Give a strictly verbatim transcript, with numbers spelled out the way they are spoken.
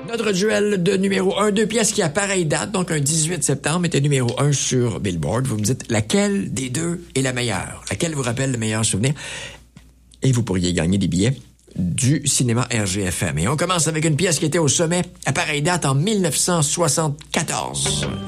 Notre duel de numéro un, deux pièces qui à pareille date, donc un dix-huit septembre, était numéro un sur Billboard. Vous me dites laquelle des deux est la meilleure? Laquelle vous rappelle le meilleur souvenir? Et vous pourriez gagner des billets du cinéma R G F M. Et on commence avec une pièce qui était au sommet à pareille date en mille neuf cent soixante-quatorze.